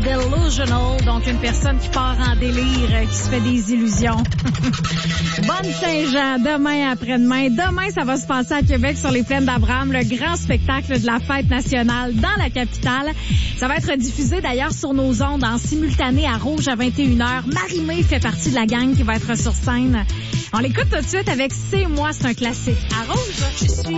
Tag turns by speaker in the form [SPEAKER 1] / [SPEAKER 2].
[SPEAKER 1] delusional, donc une personne qui part en délire, qui se fait des illusions. Bonne Saint-Jean, demain, après-demain. Demain, ça va se passer à Québec sur les plaines d'Abraham, le grand spectacle de la fête nationale dans la capitale. Ça va être diffusé d'ailleurs sur nos ondes en simultané à Rouge à 21h. Marie-Mé fait partie de la gang qui va être sur scène. On l'écoute tout de suite avec C'est moi, c'est un classique à Rouge.